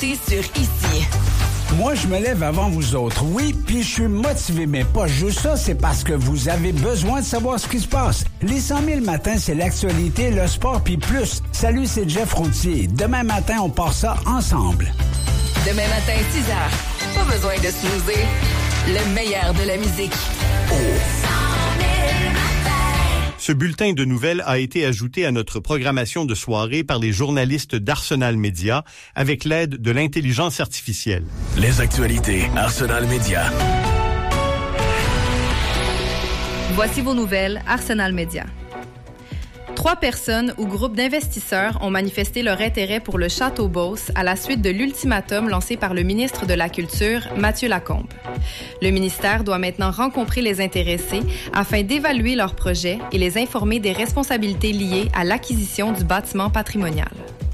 écoutez sur Ici. Moi, je me lève avant vous autres, oui, puis je suis motivé, mais pas juste ça, c'est parce que vous avez besoin de savoir ce qui se passe. Les 100 000 matins, c'est l'actualité, le sport, puis plus. Salut, c'est Jeff Routier. Demain matin, on part ça ensemble. Demain matin, 6h. Pas besoin de snoozer. Le meilleur de la musique. Ce bulletin de nouvelles a été ajouté à notre programmation de soirée par les journalistes d'Arsenal Média avec l'aide de l'intelligence artificielle. Les actualités Arsenal Média. Voici vos nouvelles Arsenal Média. 3 personnes ou groupes d'investisseurs ont manifesté leur intérêt pour le Château Beauce à la suite de l'ultimatum lancé par le ministre de la Culture, Mathieu Lacombe. Le ministère doit maintenant rencontrer les intéressés afin d'évaluer leurs projets et les informer des responsabilités liées à l'acquisition du bâtiment patrimonial.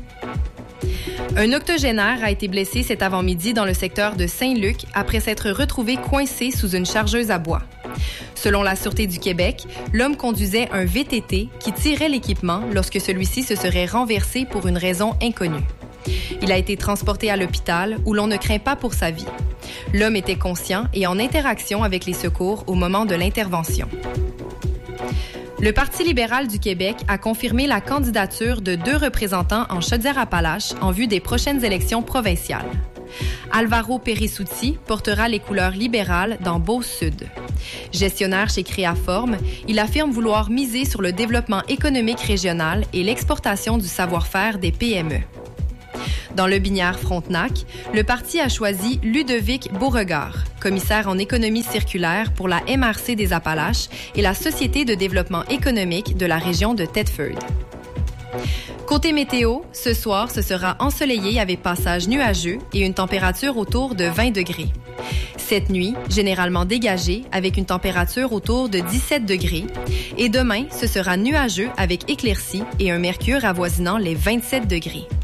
Un octogénaire a été blessé cet avant-midi dans le secteur de Saint-Luc après s'être retrouvé coincé sous une chargeuse à bois. Selon la Sûreté du Québec, l'homme conduisait un VTT qui tirait l'équipement lorsque celui-ci se serait renversé pour une raison inconnue. Il a été transporté à l'hôpital où l'on ne craint pas pour sa vie. L'homme était conscient et en interaction avec les secours au moment de l'intervention. Le Parti libéral du Québec a confirmé la candidature de 2 représentants en Chaudière-Appalaches en vue des prochaines élections provinciales. Alvaro Perissuti portera les couleurs libérales dans Beauce-Sud. Gestionnaire chez Créaforme, il affirme vouloir miser sur le développement économique régional et l'exportation du savoir-faire des PME. Dans le Binière-Frontenac, le parti a choisi Ludovic Beauregard, commissaire en économie circulaire pour la MRC des Appalaches et la Société de développement économique de la région de Thetford. Côté météo, ce soir, ce sera ensoleillé avec passage nuageux et une température autour de 20 degrés. Cette nuit, généralement dégagée avec une température autour de 17 degrés. Et demain, ce sera nuageux avec éclaircies et un mercure avoisinant les 27 degrés.